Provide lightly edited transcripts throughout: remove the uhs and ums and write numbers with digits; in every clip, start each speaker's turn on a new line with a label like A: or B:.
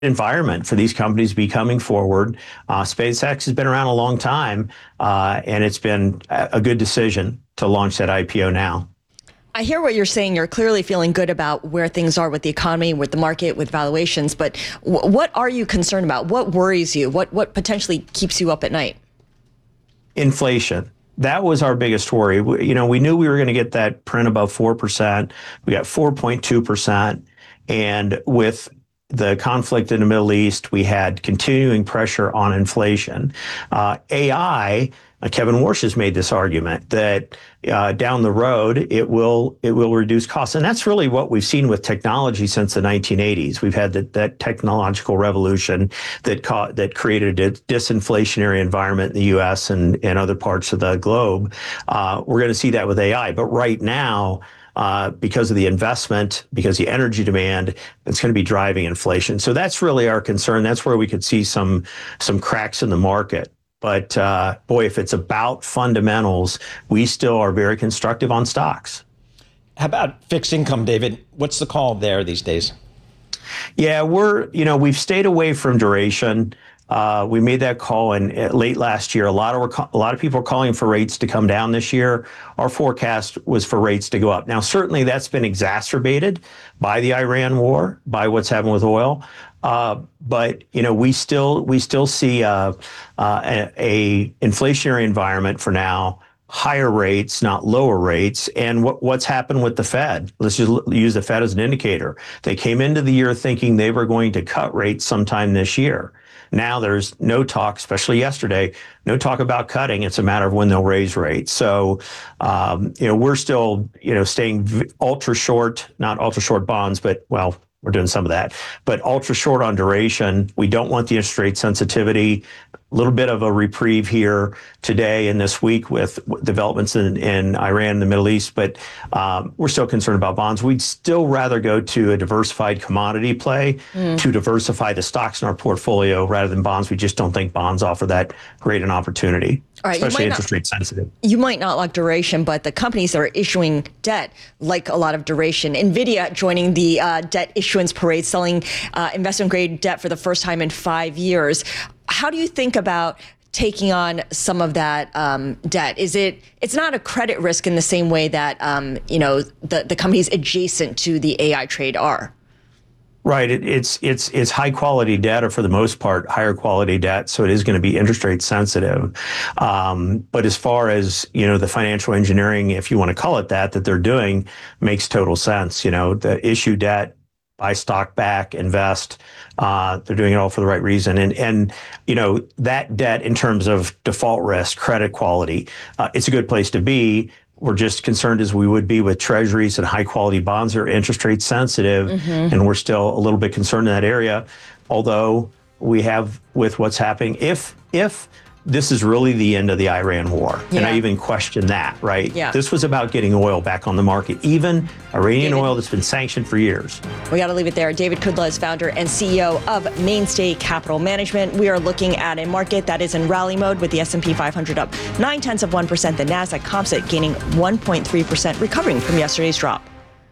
A: environment for these companies to be coming forward. SpaceX has been around a long time, and it's been a good decision to launch that IPO now.
B: I hear what you're saying. You're clearly feeling good about where things are with the economy, with the market, with valuations. But what are you concerned about? What worries you? What potentially keeps you up at night?
A: Inflation. That was our biggest worry. We knew we were going to get that print above 4%. We got 4.2%. And with the conflict in the Middle East, we had continuing pressure on inflation. AI, Kevin Warsh has made this argument that down the road it will reduce costs, and that's really what we've seen with technology since the 1980s. We've had that technological revolution that created a disinflationary environment in the U.S. and other parts of the globe. We're going to see that with AI, but right now, because of the investment, because the energy demand, it's going to be driving inflation. So that's really our concern. That's where we could see some cracks in the market. But boy, if it's about fundamentals, we still are very constructive on stocks.
C: How about fixed income, David? What's the call there these days?
A: Yeah, we've stayed away from duration. We made that call in late last year. A lot of people are calling for rates to come down this year. Our forecast was for rates to go up. Now, certainly that's been exacerbated by the Iran war, by what's happened with oil. But we still see a inflationary environment for now. Higher rates, not lower rates. And what's happened with the Fed? Let's just use the Fed as an indicator. They came into the year thinking they were going to cut rates sometime this year. Now there's no talk, especially yesterday, no talk about cutting. It's a matter of when they'll raise rates. So, we're still, staying ultra short, not ultra short bonds, but well, we're doing some of that, but ultra short on duration. We don't want the interest rate sensitivity. A little bit of a reprieve here today and this week with developments in Iran and the Middle East, but we're still concerned about bonds. We'd still rather go to a diversified commodity play to diversify the stocks in our portfolio rather than bonds. We just don't think bonds offer that great an opportunity. All right, especially interest rate sensitive.
B: You might not like duration, but the companies that are issuing debt like a lot of duration. NVIDIA joining the debt issuance parade, selling investment grade debt for the first time in 5 years. How do you think about taking on some of that debt? It's not a credit risk in the same way that the companies adjacent to the AI trade are.
A: Right. It's high quality debt, or for the most part, higher quality debt. So it is going to be interest rate sensitive. But as far as, the financial engineering, if you want to call it that they're doing, makes total sense. The issue debt, buy stock back, invest. They're doing it all for the right reason. And that debt in terms of default risk, credit quality, it's a good place to be. We're just concerned as we would be with treasuries and high quality bonds that are interest rate sensitive. Mm-hmm. And we're still a little bit concerned in that area. Although we have with what's happening, if this is really the end of the Iran war. Yeah. And I even question that, right? Yeah. This was about getting oil back on the market, even Iranian oil that's been sanctioned for years.
B: We got to leave it there. David Kudla is founder and CEO of Mainstay Capital Management. We are looking at a market that is in rally mode with the S&P 500 up 0.9%, the Nasdaq Composite gaining 1.3%, recovering from yesterday's drop.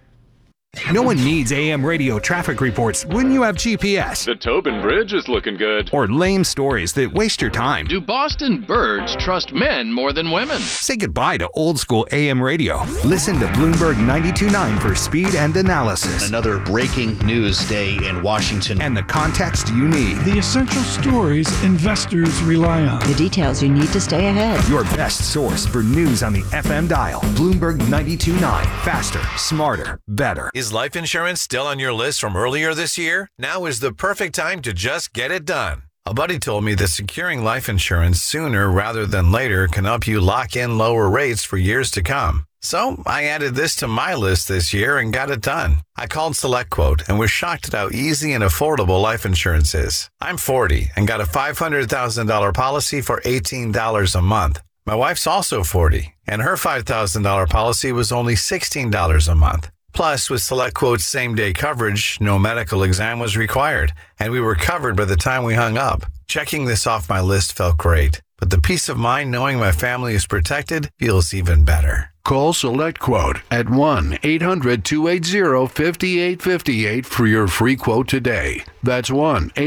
D: No one needs AM radio traffic reports when you have GPS.
E: The Tobin Bridge is looking good.
D: Or lame stories that waste your time.
F: Do Boston birds trust men more than women?
D: Say goodbye to old school AM radio. Listen to Bloomberg 92.9 for speed and analysis.
G: Another breaking news day in Washington.
D: And the context you need.
H: The essential stories investors rely on.
I: The details you need to stay ahead.
D: Your best source for news on the FM dial. Bloomberg 92.9. Faster, smarter, better.
J: Is life insurance still on your list from earlier this year? Now is the perfect time to just get it done. A buddy told me that securing life insurance sooner rather than later can help you lock in lower rates for years to come. So I added this to my list this year and got it done. I called SelectQuote and was shocked at how easy and affordable life insurance is. I'm 40 and got a $500,000 policy for $18 a month. My wife's also 40 and her $5,000 policy was only $16 a month. Plus, with SelectQuote's same-day coverage, no medical exam was required, and we were covered by the time we hung up. Checking this off my list felt great, but the peace of mind knowing my family is protected feels even better.
K: Call Select Quote at 1-800-280-5858 for your free quote today. That's 1-800